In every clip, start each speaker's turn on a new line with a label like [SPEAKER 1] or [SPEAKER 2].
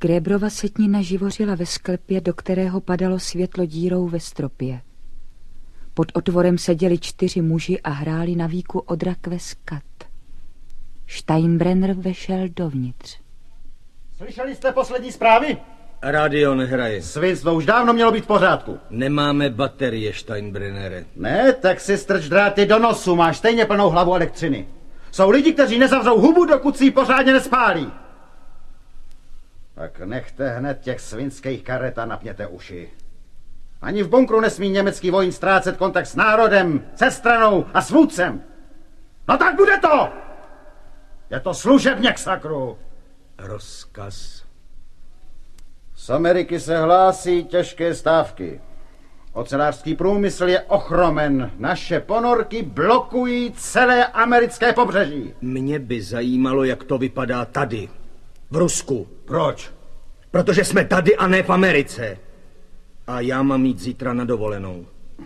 [SPEAKER 1] Grébrova setnina živořila ve sklepě, do kterého padalo světlo dírou ve stropě. Pod otvorem seděli 4 muži a hráli na víku od rakve skat. Steinbrenner vešel dovnitř.
[SPEAKER 2] Slyšeli jste poslední zprávy?
[SPEAKER 3] Rádio nehraje.
[SPEAKER 2] Svinstvo už dávno mělo být v pořádku.
[SPEAKER 3] Nemáme baterie, Steinbrennere.
[SPEAKER 2] Ne, tak si strč dráty do nosu, máš stejně plnou hlavu elektřiny. Jsou lidi, kteří nezavřou hubu, dokud si ji pořádně nespálí. Tak nechte hned těch svinských karet a napněte uši. Ani v bunkru nesmí německý vojín ztrácet kontakt s národem, se stranou a s vůdcem. No tak bude to! Je to služebně k sakru.
[SPEAKER 3] Rozkaz.
[SPEAKER 2] Z Ameriky se hlásí těžké stávky. Ocelářský průmysl je ochromen. Naše ponorky blokují celé americké pobřeží.
[SPEAKER 3] Mě by zajímalo, jak to vypadá tady, v Rusku.
[SPEAKER 2] Proč?
[SPEAKER 3] Protože jsme tady a ne v Americe. A já mám jít zítra na dovolenou.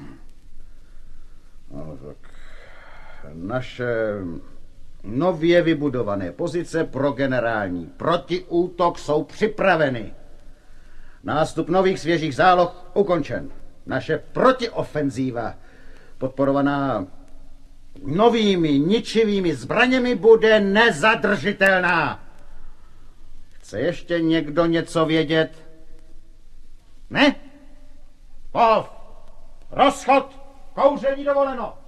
[SPEAKER 2] No, tak naše nově vybudované pozice pro generální protiútok jsou připraveny. Nástup nových svěžích záloh ukončen. Naše protiofenzíva, podporovaná novými ničivými zbraněmi, bude nezadržitelná. Chce ještě někdo něco vědět? Ne? Pov! Rozchod! Kouření dovoleno!